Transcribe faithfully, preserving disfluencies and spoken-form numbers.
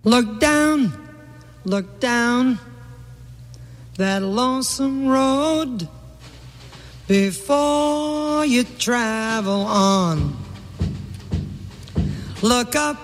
Look down, look down that lonesome road before you travel on. Look up